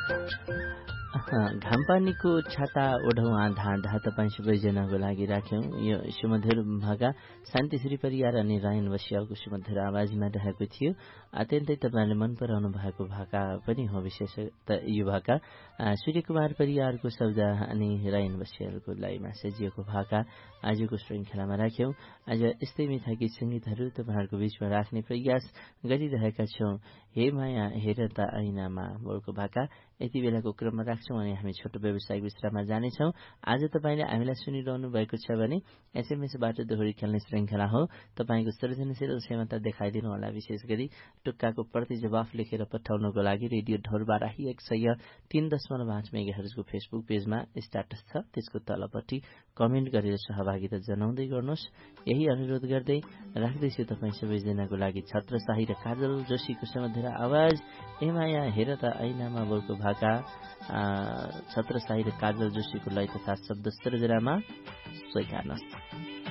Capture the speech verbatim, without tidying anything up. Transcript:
घामपानीको छाता ओढौँ आधा आधा तपाईँ सबैजनाको लागि राख्यौँ। यो सुमधुर भाका शान्तिश्री परियार अनि रायन बस्यालको सुमधुर आवाजमा रहेको थियो। अत्यन्तै तपाईँले मन पराउनु भएको भाका पनि हो। विशेष त यो भाका सूर्य कुमार परियारको शब्द अनि रायन बस्यालको लयमा सजिएको भाका आजको श्रृङ्खलामा राख्यौँ। आज यस्तै मिठा गीत सङ्गीतहरू तपाईँहरूको बीचमा राख्ने प्रयास गरिरहेका छौँ। हे माया हेर त ऐनामा बोलको भाका यति बेलाको क्रममा राख्छौँ अनि हामी छोटो व्यवसायिक विश्राममा जानेछौँ। आज तपाईँले हामीलाई सुनिरहनु भएको छ भने एसएमएसबाट दोहोरी खेल्ने श्रृङ्खला हो। तपाईँको सृजनशील क्षमता देखाइदिनु होला। विशेष गरी टुक्काको प्रति जवाफ लेखेर पठाउनको लागि रेडियो ढोरबाराही एक सय तीन दशमलव पाँच मेगाहरुजको फेसबुक पेजमा स्ट्याटस छ, त्यसको तलपट्टि कमेन्ट गरेर सहभागिता जनाउँदै गर्नुहोस्। यही अनुरोध गर्दै राख्दैछु तपाईँ सबैजनाको लागि छत्रसाही र काजल जोशीको सुमधुर आवाज ए माया हेर त ऐनामा बोलको भाका छत्रसाही र काजल जोशीको लय तथा शब्द सृजनामा स्वीकार्नुहोस्।